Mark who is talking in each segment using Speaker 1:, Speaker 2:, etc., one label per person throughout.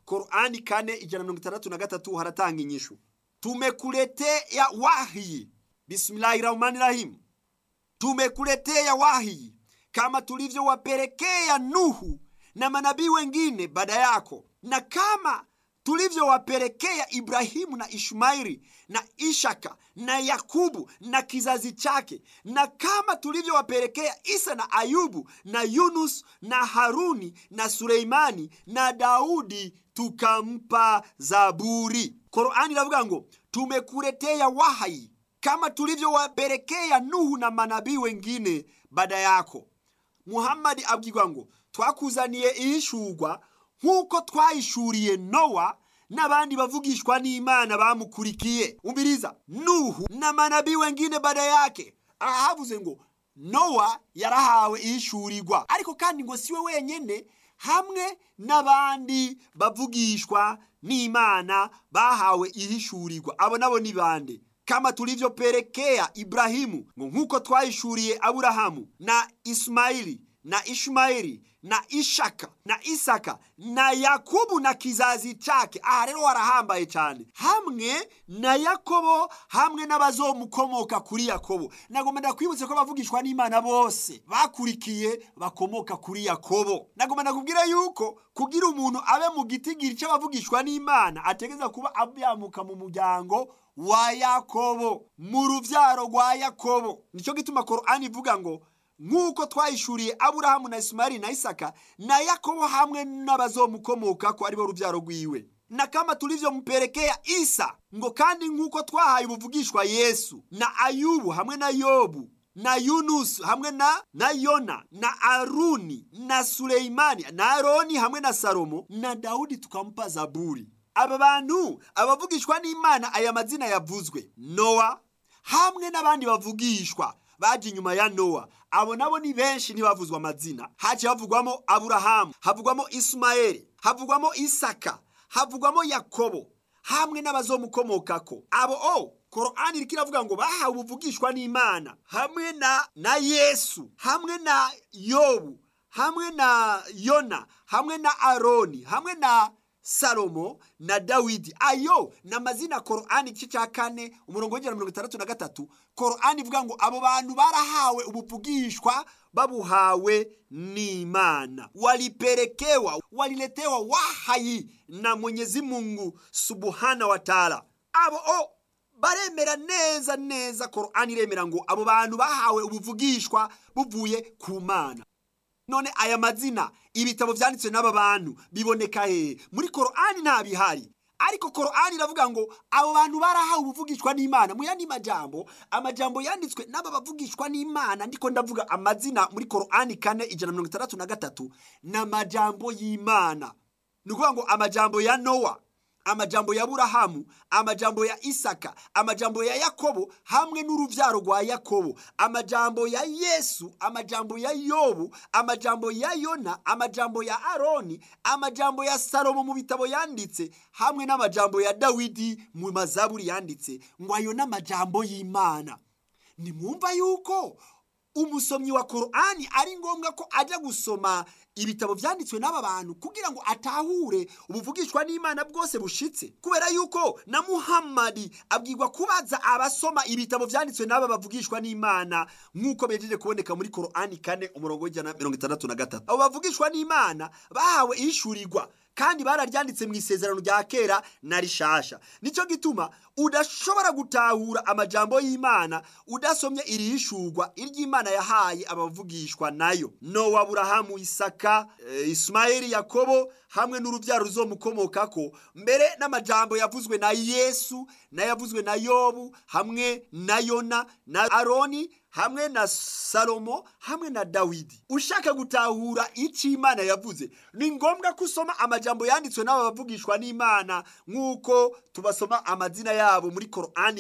Speaker 1: Qur'ani 4:163 haratanga inyishu. Tumekuletea wahi. Bismillahirrahmanirrahim. Tumekuletea wahi kama tulivyowapelekea Nuhu na manabii wengine baada yako, na kama tulivyowapelekea Ibrahimu na Ishmaili na Ishaka na Yakubu na kizazi chake, na kama tulivyowapelekea Isa na Ayubu na Yunus na Haruni na Suleimani na Daudi tukampa Zaburi. Qur'ani iravuga ngo tumekuletea wahi kama tulivyowapelekea Nuhu na manabii wengine baada yako. Muhammad abwirwa ngo twakuzaniye ihishurwa nkuko twayishuriye Nowa n'abandi bavugishwa n'Imana bamukurikiye. Umviriza, Nuhu na manabii wengine baada yake. Ahavuze ngo Nowa yarahawe ihishurirwa, ariko kandi ngo siwe wenyene, hamwe n'abandi bavugishwa n'Imana bahawe ihishurirwa. Abo nabo ni bande? Kama tulivyopelekea Ibrahimu, ngo nkuko twayishuriye Aburahamu na Ismaili na Ishmaeli na Ishaka na Isaka na Yakubu na kizazi chake. Aha rero warahambaye cyane. Hamwe na Yakobo, hamwe n'abazomukomoka kuri Yakobo. Nagomba ndakwibutse ko bavugishwa n'Imana bose bakurikiye bakomoka kuri Yakobo. Nagomba ndakubwira yuko kugira umuntu abe mu gitigiri cy'abavugishwa n'Imana ategeza kuba abyamuka mu muryango wa Yakobo, mu ruvyaro rwa Yakobo. Nico gituma Qur'ani ivuga ngo nkuko twayishuriye Aburahamu na Ismaili na Isaka na Yakobo hamwe n'abazomukomoka ko ari bo ruvyaro rwiwe. Na kama tulivyompelekea Isa, ngo kandi nkuko twahaye ubuvugishwa Yesu na Ayubu hamwe na Yobu na Yunus hamwe na Yona na Aruni na Suleimani na Aroni hamwe na Salomo na Daudi tukampa Zaburi. Aba bantu abavugishwa n'Imana, aya mazina yavuzwe Nowa hamwe n'abandi bavugishwa baje inyuma ya Nowa. Abo nabo ni benshi ntibavuzwa amazina. Haje havugwamo Aburahamu, havugwamo Ismaili, havugwamo Isaka, havugwamo Yakobo hamwe n'abazomukomokako. Abo Qur'ani irikiravuga ngo bahawe ubuvugishwa n'Imana hamwe na Yesu, hamwe na Yobu, hamwe na Yona, hamwe na Aroni, hamwe na Salomo na Dawidi. Ayo na mazina Qur'ani igice cya 4 umurongo wa 163. Qur'ani ivuga ngo abo bantu barahawe ubuvugishwa babuhawe n'Imana, waliletewa wahayi na Mwenyezi Mungu Subhana wa Ta'ala. Abo baremera neza Qur'ani iremera ngo abo bantu bahawe ubuvugishwa buvuye ku Mana. None aya mazina ibitabo vyanditswe n'aba bantu biboneka he? Muri Qur'ani nta bihari, ariko Qur'ani iravuga ngo abo bantu barahawe ubuvugishwa n'Imana. Mu yandi amajambo yanditswe n'aba bavugishwa n'Imana, ndiko ndavuga amazina muri Qur'ani 4:163 na majambo y'Imana. Nukuvuga ngo amajambo ya Nowa, amajambo ya Aburahamu, amajambo ya Isaka, amajambo ya Yakobo hamwe n'uruvyaro rwa Yakobo, amajambo ya Yesu, amajambo ya Yobu, amajambo ya Yona, amajambo ya Aroni, amajambo ya Salomo mu bitabo yanditse, hamwe n'amajambo ya Dawidi mu mazaburi yanditse. Ngo ayo n'amajambo y'Imana. Nimwumva yuko umusomyi wa Qur'ani ari ngombwa ko aja gusoma ibitabo vyanditswe n'aba bantu kugira ngo atahure ubuvugishwa n'Imana bwose bushitse. Kubera yuko na Muhammad abwirwa kubaza abasoma ibitabo vyanditswe n'aba bavugishwa n'Imana nkuko bejeje kuboneka muri Qur'ani 4 umurongo wa 163. Abo bavugishwa n'Imana bahawe ishurirwa kandi bararyanditse mu isezerano rya kera na rishasha. Nico gituma udashobora gutahura amajambo y'Imana udasomye irihishurwa iry'Imana yahaye abavugishwa nayo. Nowa, Aburahamu, Isaka, Ismaili, Yakobo hamwe n'uruvyaro ruzomukomokako, mbere n'amajambo yavuzwe na Yesu na yavuzwe na Yobu hamwe na Yona na Aroni hamwe na Salomo hamwe na Dawidi. Ushaka gutahura ici Imana yavuze, ni ngombwa kusoma amajambo yanditswe n'aba bavugishwa n'Imana nkuko tubasoma amazina yabo muri Qur'ani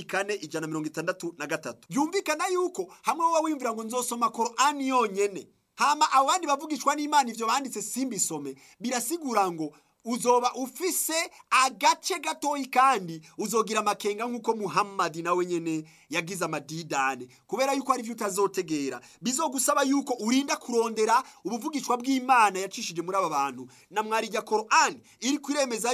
Speaker 1: 4:163. Yumvikana yuko hamwe wowe wimvira ngo nzosoma Qur'ani yonyene, hama abandi bavugishwa n'Imana ivyo banditse simbisome, birasigura ngo uzoba ufise agace gatoyi kandi uzogira makenga nkuko Muhammad nawe nyene yagize amadidane, kubera yuko ari vyo utazotegera. Bizogusaba yuko urinda kurondera ubuvugishwa bw'Imana yacishije muri aba bantu. Na mwarija Qur'ani iri kwiremeza